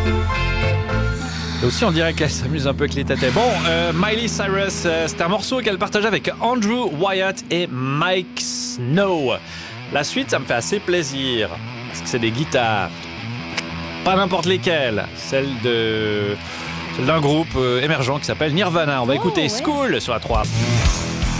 Et aussi on dirait qu'elle s'amuse un peu avec les têtes. Bon, Miley Cyrus, c'est un morceau qu'elle partage avec Andrew Wyatt et Mike Snow. La suite, ça me fait assez plaisir, parce que c'est des guitares. Pas n'importe lesquelles, celle d'un groupe émergent qui s'appelle Nirvana. On va écouter ouais. School sur la 3.